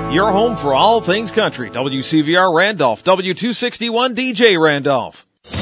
Your home for all things country. WCVR Randolph, W261 DJ Randolph.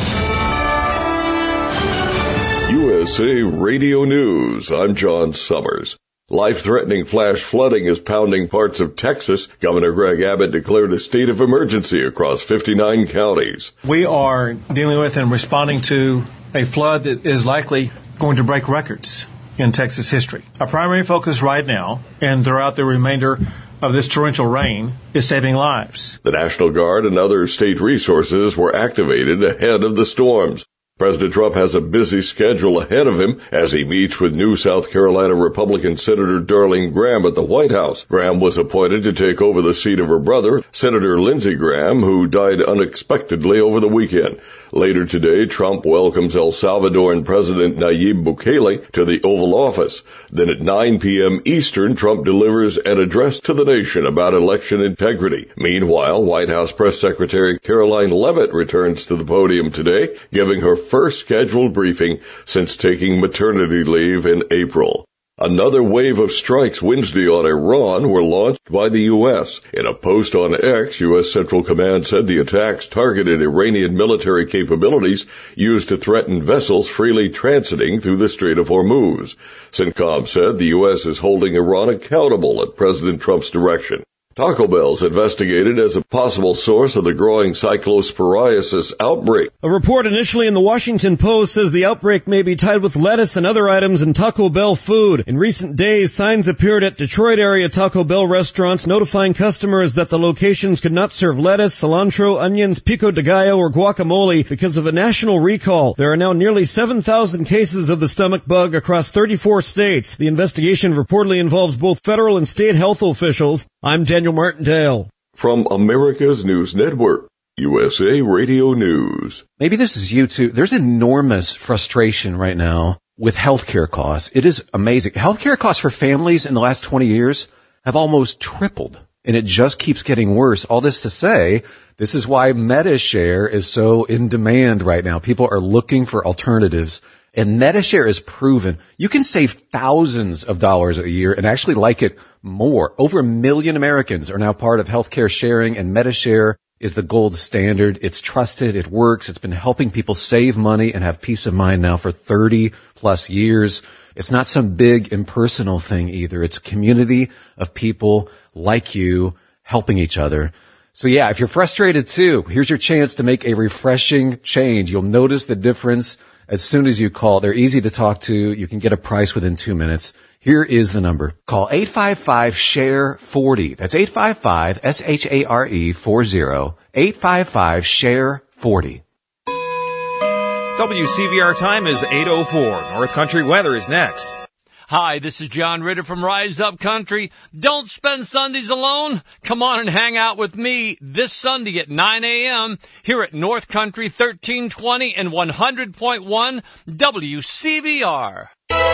USA Radio News. I'm John Summers. Life-threatening flash flooding is pounding parts of Texas. Governor Greg Abbott declared a state of emergency across 59 counties. We are dealing with and responding to a flood that is likely going to break records in Texas history. Our primary focus right now and throughout the remainder of this torrential rain is saving lives. The National Guard and other state resources were activated ahead of the storms. President Trump has a busy schedule ahead of him as he meets with new South Carolina Republican Senator Darlene Graham at the White House. Graham was appointed to take over the seat of her brother, Senator Lindsey Graham, who died unexpectedly over the weekend. Later today, Trump welcomes El Salvadoran President Nayib Bukele to the Oval Office. Then at 9 p.m. Eastern, Trump delivers an address to the nation about election integrity. Meanwhile, White House Press Secretary Caroline Leavitt returns to the podium today, giving her first scheduled briefing since taking maternity leave in April. Another wave of strikes Wednesday on Iran were launched by the U.S. In a post on X, U.S. Central Command said the attacks targeted Iranian military capabilities used to threaten vessels freely transiting through the Strait of Hormuz. CENTCOM said the U.S. is holding Iran accountable at President Trump's direction. Taco Bell's investigated as a possible source of the growing cyclosporiasis outbreak. A report initially in the Washington Post says the outbreak may be tied with lettuce and other items in Taco Bell food. In recent days, signs appeared at Detroit area Taco Bell restaurants notifying customers that the locations could not serve lettuce, cilantro, onions, pico de gallo, or guacamole because of a national recall. There are now nearly 7,000 cases of the stomach bug across 34 states. The investigation reportedly involves both federal and state health officials. I'm Daniel Martindale. From America's News Network, USA Radio News. Maybe this is you too. There's enormous frustration right now with healthcare costs. It is amazing. Healthcare costs for families in the last 20 years have almost tripled, and it just keeps getting worse. All this to say, this is why MediShare is so in demand right now. People are looking for alternatives. And MediShare is proven you can save thousands of dollars a year and actually like it more. Over 1 million Americans are now part of healthcare sharing, and MediShare is the gold standard. It's trusted. It works. It's been helping people save money and have peace of mind now for 30 plus years. It's not some big impersonal thing either. It's a community of people like you helping each other. So yeah, if you're frustrated too, here's your chance to make a refreshing change. You'll notice the difference as soon as you call. They're easy to talk to. You can get a price within 2 minutes. Here is the number. Call 855-SHARE-40. That's 855-SHARE-40. 855-SHARE-40. WCVR time is 8:04. North Country weather is next. Hi, this is John Ritter from Rise Up Country. Don't spend Sundays alone. Come on and hang out with me this Sunday at 9 a.m. here at North Country 1320 and 100.1 WCVR.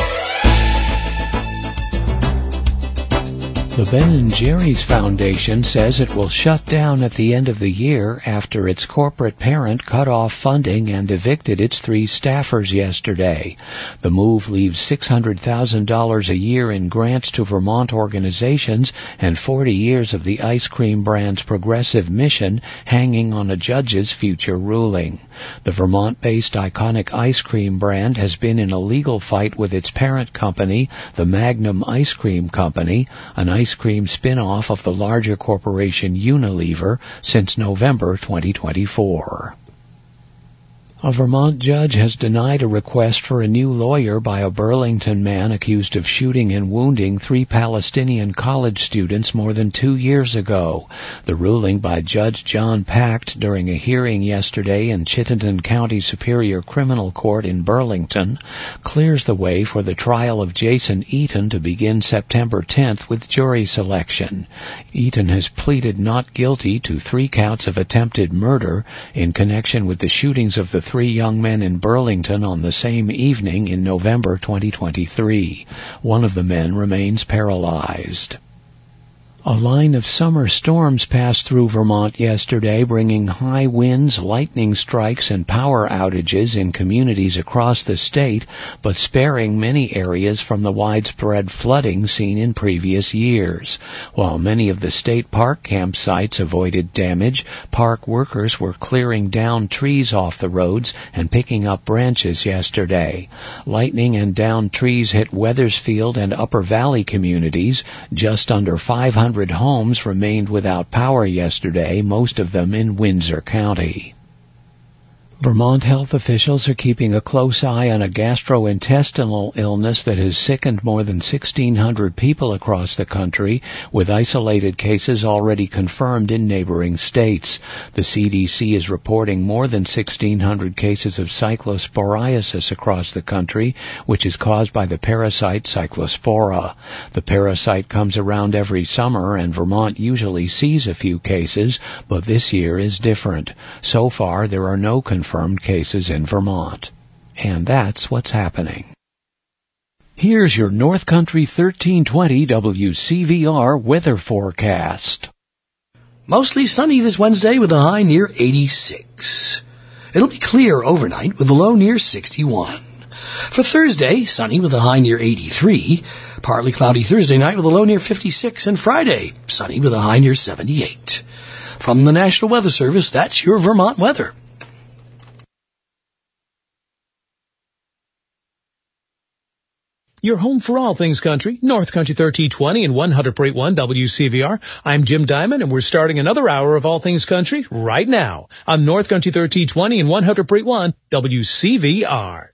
The Ben & Jerry's Foundation says it will shut down at the end of the year after its corporate parent cut off funding and evicted its 3 staffers yesterday. The move leaves $600,000 a year in grants to Vermont organizations and 40 years of the ice cream brand's progressive mission hanging on a judge's future ruling. The Vermont-based iconic ice cream brand has been in a legal fight with its parent company, the Magnum Ice Cream Company, an ice cream spin-off of the larger corporation Unilever, since November 2024. A Vermont judge has denied a request for a new lawyer by a Burlington man accused of shooting and wounding 3 Palestinian college students more than 2 years ago. The ruling by Judge John Pacht during a hearing yesterday in Chittenden County Superior Criminal Court in Burlington clears the way for the trial of Jason Eaton to begin September 10th with jury selection. Eaton has pleaded not guilty to 3 counts of attempted murder in connection with the shootings of the 3 young men in Burlington on the same evening in November 2023. One of the men remains paralyzed. A line of summer storms passed through Vermont yesterday, bringing high winds, lightning strikes, and power outages in communities across the state, but sparing many areas from the widespread flooding seen in previous years. While many of the state park campsites avoided damage, park workers were clearing down trees off the roads and picking up branches yesterday. Lightning and downed trees hit Wethersfield and Upper Valley communities. Just under 500 homes remained without power yesterday, most of them in Windsor County. Vermont health officials are keeping a close eye on a gastrointestinal illness that has sickened more than 1,600 people across the country, with isolated cases already confirmed in neighboring states. The CDC is reporting more than 1,600 cases of cyclosporiasis across the country, which is caused by the parasite Cyclospora. The parasite comes around every summer, and Vermont usually sees a few cases, but this year is different. So far, there are no confirmed cases in Vermont. And that's what's happening. Here's your North Country 1320 WCVR weather forecast. Mostly sunny this Wednesday with a high near 86. It'll be clear overnight with a low near 61. For Thursday, sunny with a high near 83. Partly cloudy Thursday night with a low near 56. And Friday, sunny with a high near 78. From the National Weather Service, that's your Vermont weather. Your home for all things country, North Country 1320 and 100.1 WCVR. I'm Jim Diamond, and we're starting another hour of all things country right now on North Country 1320 and 100.1 WCVR.